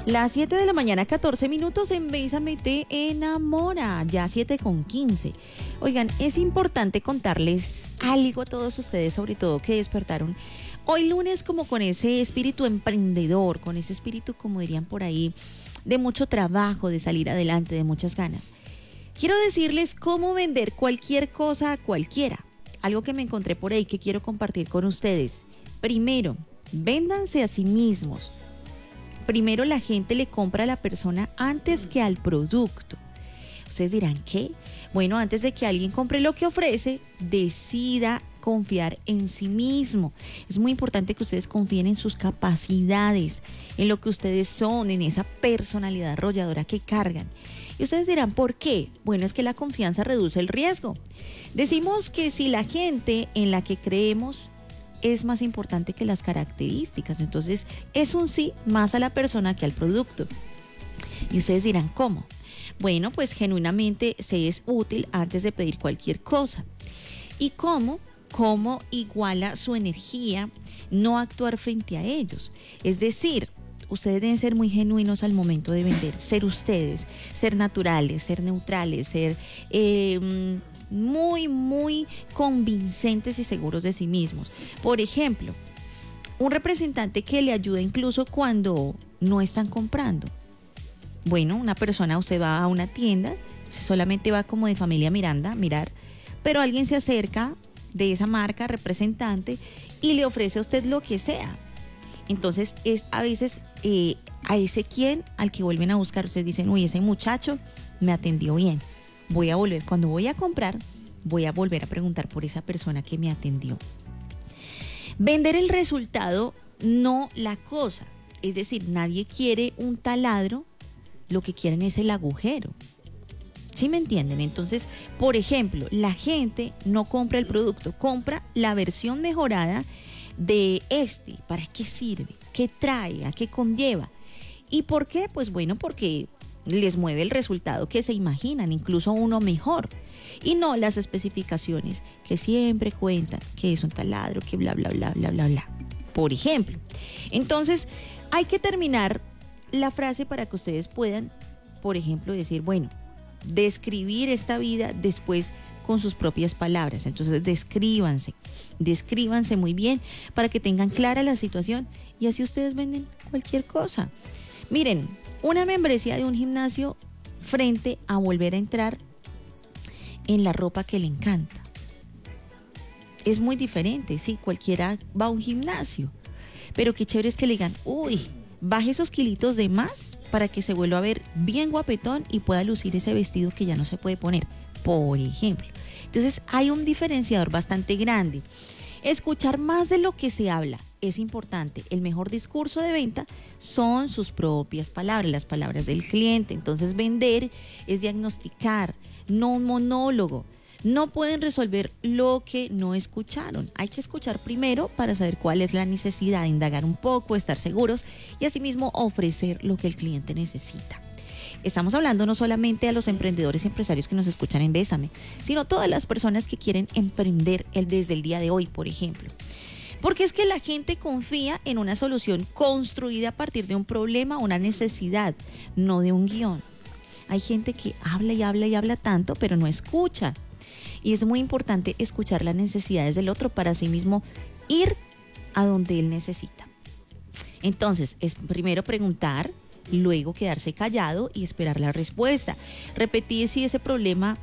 Las 7 de la mañana, 14 minutos en Bésame te enamora, ya 7:15. Oigan, es importante contarles algo a todos ustedes, sobre todo que despertaron hoy lunes como con ese espíritu emprendedor, con ese espíritu, como dirían por ahí, de mucho trabajo, de salir adelante, de muchas ganas. Quiero decirles cómo vender cualquier cosa a cualquiera. Algo que me encontré por ahí que quiero compartir con ustedes. Primero, véndanse a sí mismos. Primero la gente le compra a la persona antes que al producto. Ustedes dirán, ¿qué? Bueno, antes de que alguien compre lo que ofrece, decida confiar en sí mismo. Es muy importante que ustedes confíen en sus capacidades, en lo que ustedes son, en esa personalidad arrolladora que cargan. Y ustedes dirán, ¿por qué? Bueno, es que la confianza reduce el riesgo. Decimos que si la gente en la que creemos es más importante que las características, entonces es un sí más a la persona que al producto. Y ustedes dirán, ¿cómo? Bueno, pues genuinamente se es útil antes de pedir cualquier cosa. ¿Y cómo? ¿Cómo iguala su energía no actuar frente a ellos? Es decir, ustedes deben ser muy genuinos al momento de vender, ser ustedes, ser naturales, ser neutrales, ser muy convincentes y seguros de sí mismos. Por ejemplo, un representante que le ayuda incluso cuando no están comprando. Bueno, una persona, usted va a una tienda, solamente va como de familia Miranda a mirar, pero alguien se acerca de esa marca representante y le ofrece a usted lo que sea. Entonces es a veces a ese quien al que vuelven a buscar, ustedes dicen, uy, ese muchacho me atendió bien. Voy a volver, cuando voy a comprar, voy a volver a preguntar por esa persona que me atendió. Vender el resultado, no la cosa. Es decir, nadie quiere un taladro, lo que quieren es el agujero. ¿Sí me entienden? Entonces, por ejemplo, la gente no compra el producto, compra la versión mejorada de ¿para qué sirve? ¿Qué trae? ¿A qué conlleva? ¿Y por qué? Pues bueno, porque les mueve el resultado que se imaginan, incluso uno mejor, y no las especificaciones que siempre cuentan, que es un taladro, que bla, bla, bla, bla, bla, bla, por ejemplo. Entonces, hay que terminar la frase para que ustedes puedan, por ejemplo, decir, bueno, describir esta vida después con sus propias palabras. Entonces, descríbanse muy bien para que tengan clara la situación y así ustedes venden cualquier cosa. Miren, una membresía de un gimnasio frente a volver a entrar en la ropa que le encanta. Es muy diferente, sí, cualquiera va a un gimnasio, pero qué chévere es que le digan, uy, baje esos kilitos de más para que se vuelva a ver bien guapetón y pueda lucir ese vestido que ya no se puede poner, por ejemplo. Entonces hay un diferenciador bastante grande. Escuchar más de lo que se habla es importante. El mejor discurso de venta son sus propias palabras, las palabras del cliente. Entonces vender es diagnosticar, no un monólogo. No pueden resolver lo que no escucharon. Hay que escuchar primero para saber cuál es la necesidad, indagar un poco, estar seguros y asimismo ofrecer lo que el cliente necesita. Estamos hablando no solamente a los emprendedores y empresarios que nos escuchan en Bésame, sino a todas las personas que quieren emprender desde el día de hoy, por ejemplo. Porque es que la gente confía en una solución construida a partir de un problema o una necesidad, no de un guión. Hay gente que habla y habla y habla tanto, pero no escucha. Y es muy importante escuchar las necesidades del otro para así mismo ir a donde él necesita. Entonces, es primero preguntar, luego quedarse callado y esperar la respuesta. Repetir si ese problema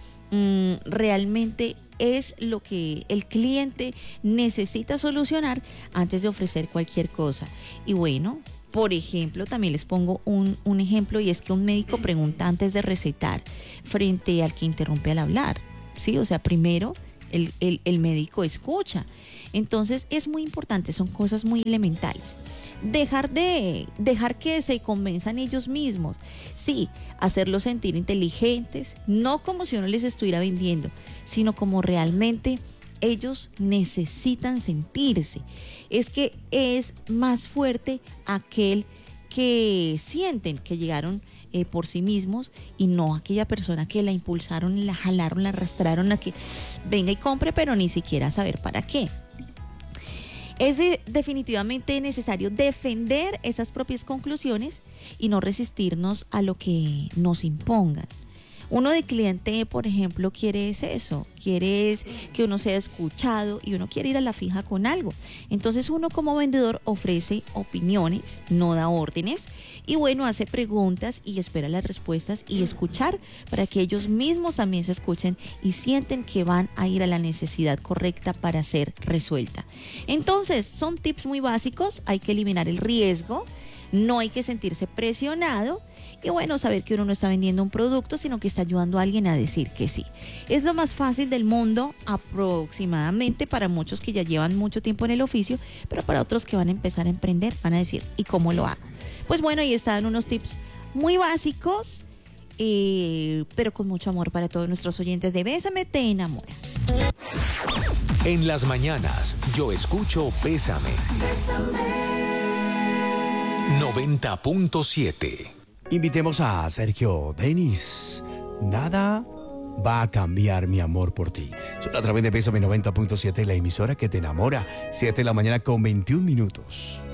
realmente es lo que el cliente necesita solucionar antes de ofrecer cualquier cosa. Y bueno, por ejemplo, también les pongo un ejemplo, y es que un médico pregunta antes de recetar frente al que interrumpe al hablar. Sí, o sea, primero el médico escucha. Entonces es muy importante, son cosas muy elementales. Dejar que se convenzan ellos mismos. Sí, hacerlos sentir inteligentes, no como si uno les estuviera vendiendo, sino como realmente ellos necesitan sentirse. Es que es más fuerte aquel que sienten que llegaron por sí mismos y no aquella persona que la impulsaron, la jalaron, la arrastraron a que venga y compre, pero ni siquiera saber para qué. Es definitivamente necesario defender esas propias conclusiones y no resistirnos a lo que nos impongan. Uno de cliente, por ejemplo, quiere es eso, quiere es que uno sea escuchado y uno quiere ir a la fija con algo. Entonces uno como vendedor ofrece opiniones, no da órdenes y bueno, hace preguntas y espera las respuestas y escuchar para que ellos mismos también se escuchen y sienten que van a ir a la necesidad correcta para ser resuelta. Entonces son tips muy básicos, hay que eliminar el riesgo, no hay que sentirse presionado. Y bueno, saber que uno no está vendiendo un producto, sino que está ayudando a alguien a decir que sí. Es lo más fácil del mundo, aproximadamente para muchos que ya llevan mucho tiempo en el oficio, pero para otros que van a empezar a emprender, van a decir, ¿y cómo lo hago? Pues bueno, ahí están unos tips muy básicos, pero con mucho amor para todos nuestros oyentes de Bésame, te enamora. En las mañanas, yo escucho Bésame. 90.7. Invitemos a Sergio Denis. Nada va a cambiar mi amor por ti. Solo a través de Bésame 90.7, la emisora que te enamora. 7 de la mañana con 21 minutos.